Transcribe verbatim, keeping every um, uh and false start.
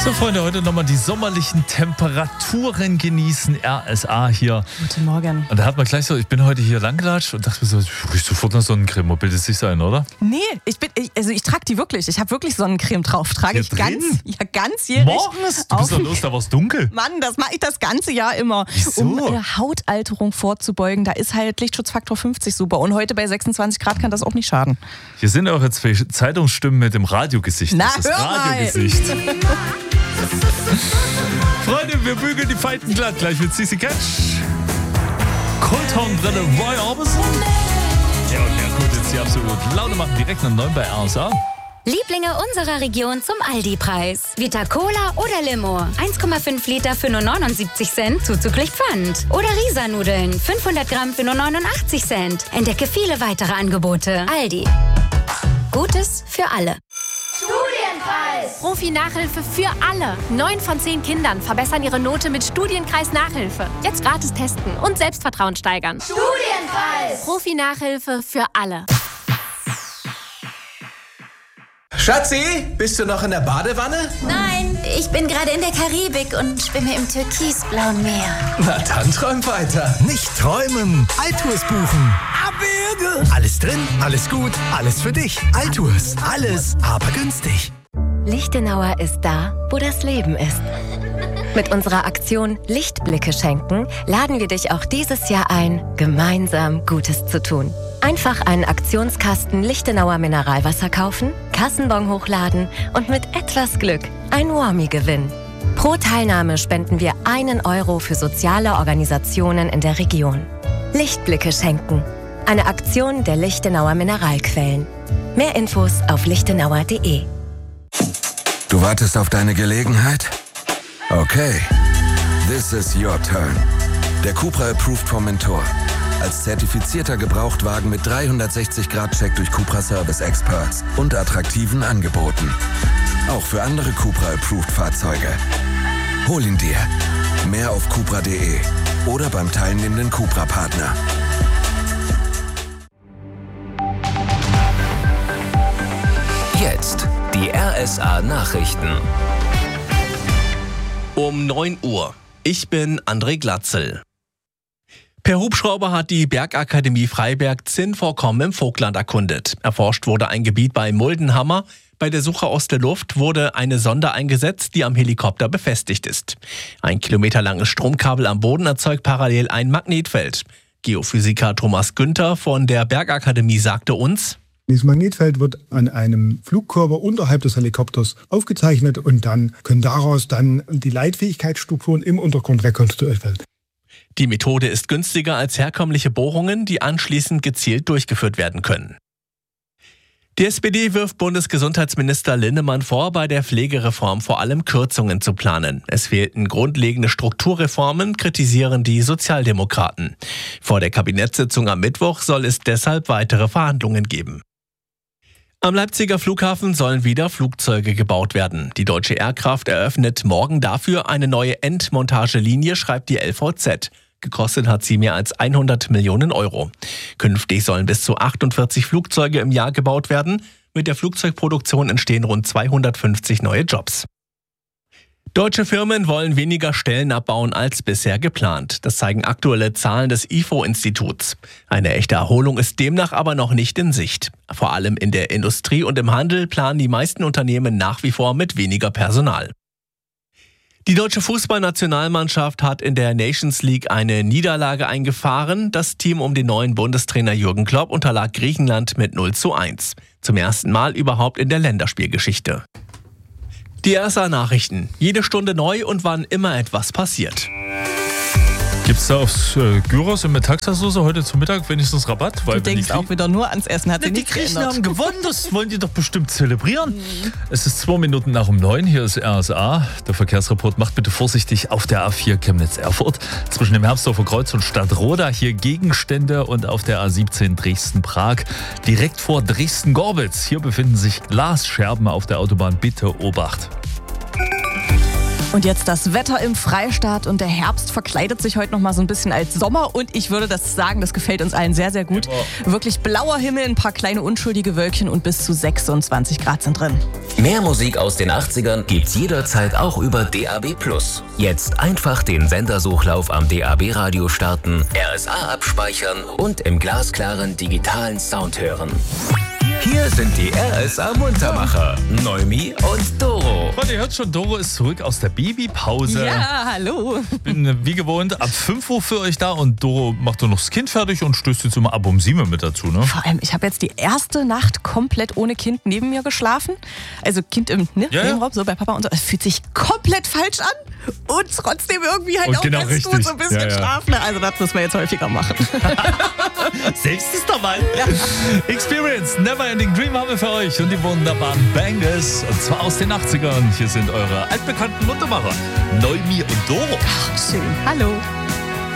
So, Freunde, heute nochmal die sommerlichen Temperaturen genießen. R S A hier. Guten Morgen. Und da hat man gleich so, ich bin heute hier langgelatscht und dachte mir so, ich riech sofort nach Sonnencreme. Wo bildet es sich ein, oder? Nee, ich bin, ich, also ich trage die wirklich. Ich habe wirklich Sonnencreme drauf. Trage ich ganz, ja, ganzjährig. Morgens? Du bist doch los, da war's dunkel. Mann, das mache ich das ganze Jahr immer. Wieso? Um eine Hautalterung vorzubeugen. Da ist halt Lichtschutzfaktor fünfzig super. Und heute bei sechsundzwanzig Grad kann das auch nicht schaden. Hier sind auch jetzt zwei Zeitungsstimmen mit dem Radiogesicht. Na, das ist das hör mal. Radiogesicht. Freunde, wir bügeln die Falten glatt. Gleich mit C C Catch. Coldtown-Brille, Roy Orbison. Ja, und der Code jetzt die absolut Laune machen. Direkt nach neun bei R S A. Lieblinge unserer Region zum Aldi-Preis. Vita Cola oder Limo. eins Komma fünf Liter für nur neunundsiebzig Cent, zuzüglich Pfand. Oder Risa-Nudeln, fünfhundert Gramm für nur neunundachtzig Cent. Entdecke viele weitere Angebote. Aldi. Gutes für alle. Studienkreis! Profi-Nachhilfe für alle. Neun von zehn Kindern verbessern ihre Note mit Studienkreis-Nachhilfe. Jetzt gratis testen und Selbstvertrauen steigern. Studienkreis! Profi-Nachhilfe für alle. Schatzi, bist du noch in der Badewanne? Nein, ich bin gerade in der Karibik und schwimme im türkisblauen Meer. Na dann träum weiter. Nicht träumen, Altours buchen. Abwürge. Alles drin, alles gut, alles für dich. Altours, alles, aber günstig. Lichtenauer ist da, wo das Leben ist. Mit unserer Aktion Lichtblicke schenken laden wir dich auch dieses Jahr ein, gemeinsam Gutes zu tun. Einfach einen Aktionskasten Lichtenauer Mineralwasser kaufen, Kassenbon hochladen und mit etwas Glück ein Warmie gewinnen. Pro Teilnahme spenden wir einen Euro für soziale Organisationen in der Region. Lichtblicke schenken. Eine Aktion der Lichtenauer Mineralquellen. Mehr Infos auf lichtenauer punkt de. Du wartest auf deine Gelegenheit? Okay. This is your turn. Der Cupra Approved vom Mentor. Als zertifizierter Gebrauchtwagen mit dreihundertsechzig Grad Check durch Cupra Service Experts und attraktiven Angeboten. Auch für andere Cupra Approved Fahrzeuge. Hol ihn dir. Mehr auf cupra punkt de oder beim teilnehmenden Cupra-Partner. Jetzt die R S A-Nachrichten. Um neun Uhr. Ich bin André Glatzel. Per Hubschrauber hat die Bergakademie Freiberg Zinnvorkommen im Vogtland erkundet. Erforscht wurde ein Gebiet bei Muldenhammer. Bei der Suche aus der Luft wurde eine Sonde eingesetzt, die am Helikopter befestigt ist. Ein kilometerlanges Stromkabel am Boden erzeugt parallel ein Magnetfeld. Geophysiker Thomas Günther von der Bergakademie sagte uns: Dieses Magnetfeld wird an einem Flugkörper unterhalb des Helikopters aufgezeichnet und dann können daraus dann die Leitfähigkeitsstrukturen im Untergrund rekonstruiert werden. Die Methode ist günstiger als herkömmliche Bohrungen, die anschließend gezielt durchgeführt werden können. Die S P D wirft Bundesgesundheitsminister Linnemann vor, bei der Pflegereform vor allem Kürzungen zu planen. Es fehlten grundlegende Strukturreformen, kritisieren die Sozialdemokraten. Vor der Kabinettssitzung am Mittwoch soll es deshalb weitere Verhandlungen geben. Am Leipziger Flughafen sollen wieder Flugzeuge gebaut werden. Die Deutsche Aircraft eröffnet morgen dafür eine neue Endmontagelinie, schreibt die L V Z. Gekostet hat sie mehr als hundert Millionen Euro. Künftig sollen bis zu achtundvierzig Flugzeuge im Jahr gebaut werden. Mit der Flugzeugproduktion entstehen rund zweihundertfünfzig neue Jobs. Deutsche Firmen wollen weniger Stellen abbauen als bisher geplant. Das zeigen aktuelle Zahlen des I F O-Instituts. Eine echte Erholung ist demnach aber noch nicht in Sicht. Vor allem in der Industrie und im Handel planen die meisten Unternehmen nach wie vor mit weniger Personal. Die deutsche Fußballnationalmannschaft hat in der Nations League eine Niederlage eingefahren. Das Team um den neuen Bundestrainer Jürgen Klopp unterlag Griechenland mit null zu eins. Zum ersten Mal überhaupt in der Länderspielgeschichte. Die R S A-Nachrichten. Jede Stunde neu und wann immer etwas passiert. Gibt's da aufs äh, Gyros und mit Taxasoße heute zum Mittag wenigstens Rabatt? Weil du denkst auch wieder nur ans Essen, hat Na, sich die nichts Griechen geändert. haben gewonnen, das wollen die doch bestimmt zelebrieren. Mhm. Es ist zwei Minuten nach um neun, hier ist R S A. Der Verkehrsreport macht bitte vorsichtig auf der A vier Chemnitz-Erfurt. Zwischen dem Herbstdorfer Kreuz und Stadtroda hier Gegenstände und auf der A siebzehn Dresden-Prag. Direkt vor Dresden-Gorbitz. Hier befinden sich Glasscherben auf der Autobahn. Bitte Obacht. Und jetzt das Wetter im Freistaat und der Herbst verkleidet sich heute noch mal so ein bisschen als Sommer und ich würde das sagen, das gefällt uns allen sehr, sehr gut. Immer. Wirklich blauer Himmel, ein paar kleine unschuldige Wölkchen und bis zu sechsundzwanzig Grad sind drin. Mehr Musik aus den achtzigern gibt's jederzeit auch über D A B plus. Jetzt einfach den Sendersuchlauf am D A B-Radio starten, R S A abspeichern und im glasklaren digitalen Sound hören. Hier sind die R S A-Muntermacher, Noemi und Doro. Und ihr hört schon, Doro ist zurück aus der Babypause. Ja, hallo. Ich bin wie gewohnt ab fünf Uhr für euch da und Doro macht nur noch das Kind fertig und stößt jetzt immer ab um sieben Uhr mit dazu, ne? Vor allem, ich habe jetzt die erste Nacht komplett ohne Kind neben mir geschlafen. Also Kind im ne, ja, Nebenraum, ja. so bei Papa und so. Es fühlt sich komplett falsch an und trotzdem irgendwie halt und auch genau ganz richtig. gut so ein bisschen ja, ja. schlafen. Also das müssen wir jetzt häufiger machen. Selbst ist dabei. Ja. Experience, Never Ending Dream haben wir für euch und die wunderbaren Bangers. Und zwar aus den achtzigern. Hier sind eure altbekannten Muntermacher, Noemi und Doro. Ach, schön. Hallo.